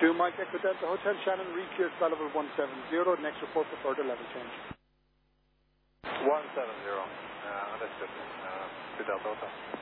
To Mike Echo Delta Hotel, Shannon, recleared flight level 170. Next report for further level change. 170. Understood. To Delta Hotel.